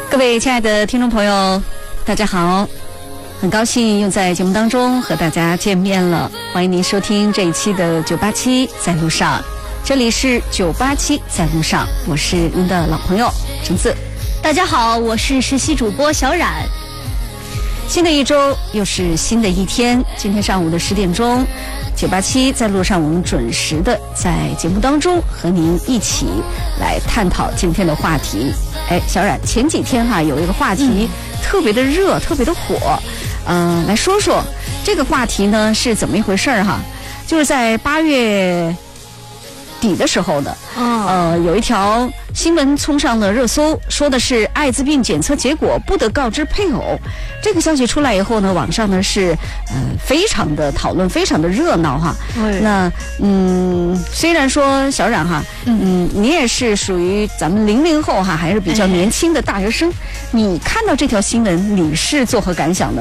各位亲爱的听众朋友，大家好，很高兴又在节目当中和大家见面了，欢迎您收听这一期的987在路上，这里是987在路上，我是您的老朋友橙子。 大家好，我是实习主播小冉。 新的一周又是新的一天，今天上午的10点钟，987在路上，我们准时的在节目当中和您一起来探讨今天的话题。小冉，前几天有一个话题特别的热，特别的火，来说说这个话题呢是怎么一回事哈？就是在8月底的时候呢，有一条新闻冲上了热搜，说的是艾滋病检测结果不得告知配偶。这个消息出来以后呢，网上呢是非常的讨论，非常的热闹哈。那虽然说小冉你也是属于咱们00后还是比较年轻的大学生，你看到这条新闻，你是作何感想呢？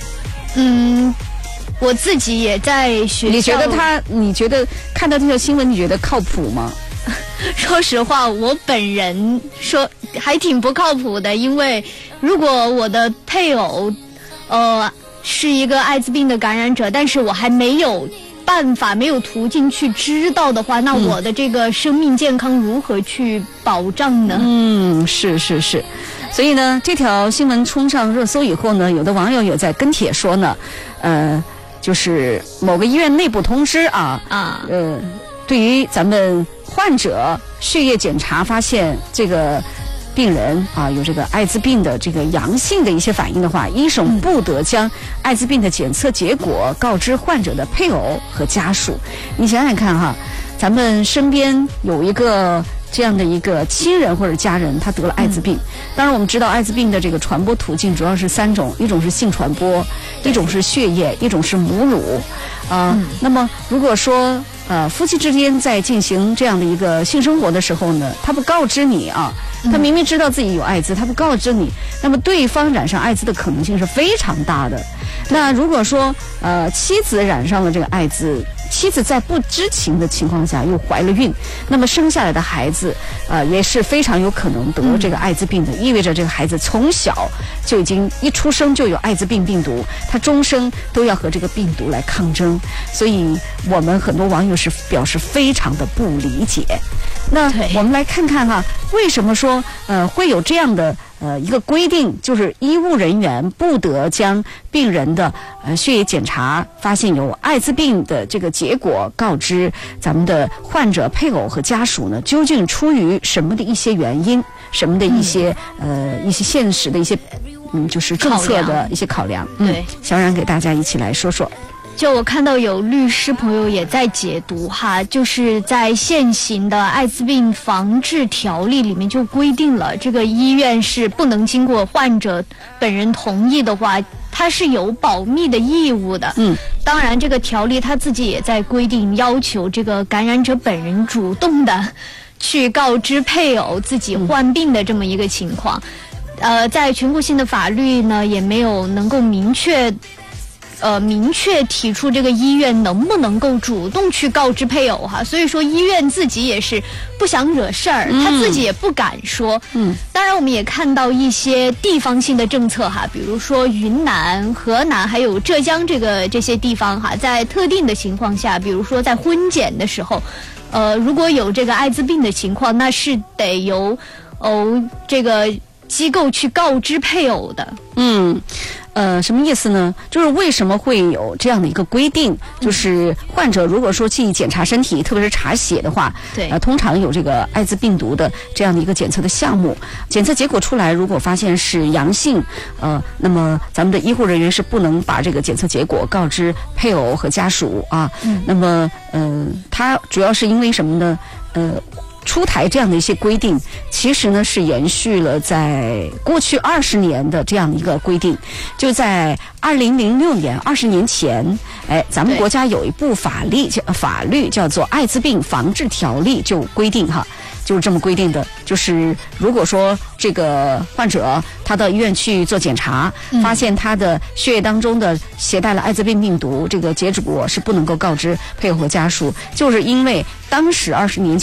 我自己也在学校。 你觉得看到这条新闻，你觉得靠谱吗？ 说实话，我本人说还挺不靠谱的，因为如果我的配偶是一个艾滋病的感染者，但是我还没有办法、没有途径去知道的话，那我的这个生命健康如何去保障呢？ 是。所以呢，这条新闻冲上热搜以后呢，有的网友有在跟帖说呢，就是某个医院内部通知对于咱们患者血液检查发现这个病人有这个艾滋病的这个阳性的一些反应的话，医生不得将艾滋病的检测结果告知患者的配偶和家属。你想想看咱们身边有一个这样的一个亲人或者家人，他得了艾滋病。当然我们知道艾滋病的这个传播途径主要是3种，一种是性传播，一种是血液，一种是母乳。那么如果说夫妻之间在进行这样的一个性生活的时候呢，他不告知你他明明知道自己有艾滋，他不告知你，那么对方染上艾滋的可能性是非常大的。那如果说妻子染上了这个艾滋，妻子在不知情的情况下又怀了孕，那么生下来的孩子也是非常有可能得这个艾滋病的，意味着这个孩子从小就已经一出生就有艾滋病病毒，他终生都要和这个病毒来抗争。所以我们很多网友是表示非常的不理解。那我们来看看为什么说会有这样的一个规定，就是医务人员不得将病人的血液检查发现有艾滋病的这个结果告知咱们的患者配偶和家属呢？究竟出于什么的一些原因，什么的一些现实的一些就是政策的一些考量？对，小冉给大家一起来说说。 就我看到有律师朋友也在解读就是在现行的艾滋病防治条例里面就规定了，这个医院是不能经过患者本人同意的话，它是有保密的义务的。当然这个条例它自己也在规定，要求这个感染者本人主动的去告知配偶自己患病的这么一个情况。在全国性的法律呢，也没有能够明确提出这个医院能不能够主动去告知配偶所以说医院自己也是不想惹事儿，他自己也不敢说。当然我们也看到一些地方性的政策比如说云南、河南还有浙江这些地方在特定的情况下，比如说在婚检的时候，如果有这个艾滋病的情况，那是得由这个机构去告知配偶的。 什么意思呢？就是为什么会有这样的一个规定？就是患者如果说去检查身体，特别是查血的话，通常有这个艾滋病毒的这样的一个检测的项目，检测结果出来，如果发现是阳性，那么咱们的医护人员是不能把这个检测结果告知配偶和家属那么它主要是因为什么呢？出台这样的一些规定，其实呢是延续了在过去20年的这样的一个规定。就在2006年，20年前，咱们国家有一部法律叫做《艾滋病防治条例》，就规定就是这么规定的，就是如果说这个患者他到医院去做检查，发现他的血液当中的携带了艾滋病病毒，这个结果是不能够告知配偶和家属，就是因为当时20年前